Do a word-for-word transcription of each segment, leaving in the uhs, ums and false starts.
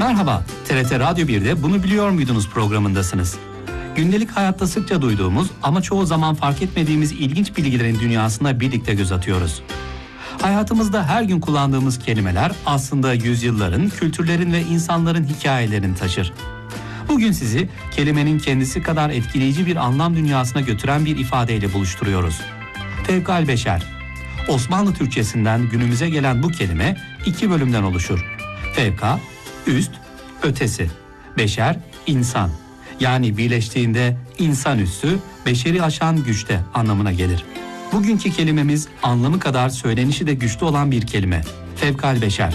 Merhaba, T R T Radyo bir'de Bunu Biliyor Muydunuz programındasınız. Gündelik hayatta sıkça duyduğumuz ama çoğu zaman fark etmediğimiz ilginç bilgilerin dünyasına birlikte göz atıyoruz. Hayatımızda her gün kullandığımız kelimeler aslında yüzyılların, kültürlerin ve insanların hikayelerini taşır. Bugün sizi kelimenin kendisi kadar etkileyici bir anlam dünyasına götüren bir ifadeyle buluşturuyoruz. Fevkalbeşer. Osmanlı Türkçesinden günümüze gelen bu kelime iki bölümden oluşur. Fevka, üst, ötesi. Beşer, insan. Yani birleştiğinde insanüstü, beşeri aşan güçte anlamına gelir. Bugünkü kelimemiz anlamı kadar söylenişi de güçlü olan bir kelime. Fevkalbeşer.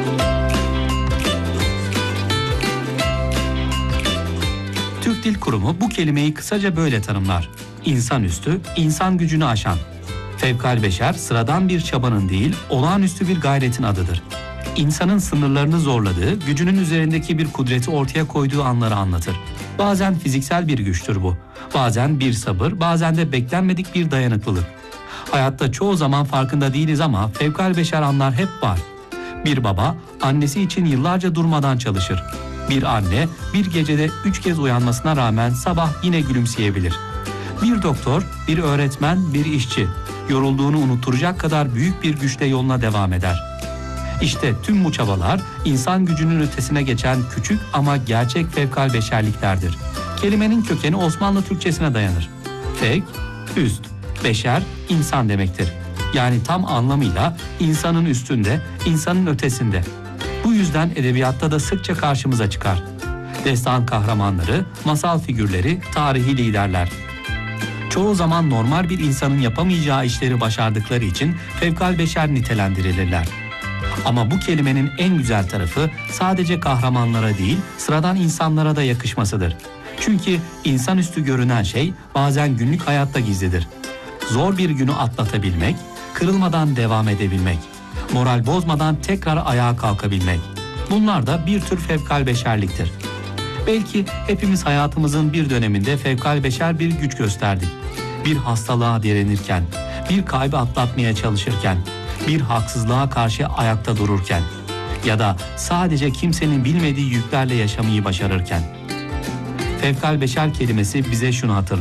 Türk Dil Kurumu bu kelimeyi kısaca böyle tanımlar. İnsanüstü, insan gücünü aşan. Fevkalbeşer sıradan bir çabanın değil, olağanüstü bir gayretin adıdır. İnsanın sınırlarını zorladığı, gücünün üzerindeki bir kudreti ortaya koyduğu anları anlatır. Bazen fiziksel bir güçtür bu. Bazen bir sabır, bazen de beklenmedik bir dayanıklılık. Hayatta çoğu zaman farkında değiliz ama fevkalbeşer anlar hep var. Bir baba annesi için yıllarca durmadan çalışır. Bir anne bir gecede üç kez uyanmasına rağmen sabah yine gülümseyebilir. Bir doktor, bir öğretmen, bir işçi yorulduğunu unutturacak kadar büyük bir güçle yoluna devam eder. İşte tüm bu çabalar insan gücünün ötesine geçen küçük ama gerçek fevkalbeşerliklerdir. Kelimenin kökeni Osmanlı Türkçesine dayanır. Fevk, üst, beşer, insan demektir. Yani tam anlamıyla insanın üstünde, insanın ötesinde. Bu yüzden edebiyatta da sıkça karşımıza çıkar. Destan kahramanları, masal figürleri, tarihi liderler. Çoğu zaman normal bir insanın yapamayacağı işleri başardıkları için fevkalbeşer nitelendirilirler. Ama bu kelimenin en güzel tarafı sadece kahramanlara değil, sıradan insanlara da yakışmasıdır. Çünkü insanüstü görünen şey bazen günlük hayatta gizlidir. Zor bir günü atlatabilmek, kırılmadan devam edebilmek, moral bozmadan tekrar ayağa kalkabilmek. Bunlar da bir tür fevkalbeşerliktir. Belki hepimiz hayatımızın bir döneminde fevkalbeşer bir güç gösterdik. Bir hastalığa direnirken, bir kaybı atlatmaya çalışırken, bir haksızlığa karşı ayakta dururken ya da sadece kimsenin bilmediği yüklerle yaşamayı başarırken. Fevkalbeşer kelimesi bize şunu hatırlatır.